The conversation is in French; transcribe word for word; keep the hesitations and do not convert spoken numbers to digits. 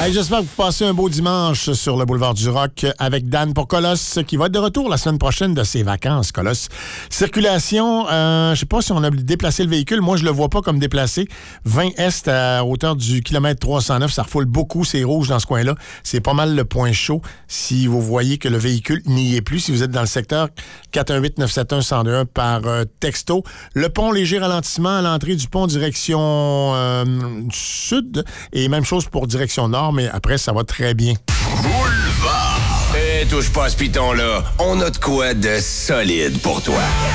Hey, j'espère que vous passez un beau dimanche sur le boulevard du Rock avec Dan pour Colosse, qui va être de retour la semaine prochaine de ses vacances, Colosse. Circulation, euh, je sais pas si on a déplacé le véhicule. Moi, je le vois pas comme déplacé. vingt Est à hauteur du kilomètre trois cent neuf, ça refoule beaucoup. C'est rouge dans ce coin-là. C'est pas mal le point chaud. Si vous voyez que le véhicule n'y est plus, si vous êtes dans le secteur, quatre un huit neuf sept un un zéro deux un par euh, texto. Le pont, léger ralentissement à l'entrée du pont direction euh, sud et même chose pour direction nord, mais après, ça va très bien. Boulevard! Eh, touche pas à ce piton-là. On a de quoi de solide pour toi.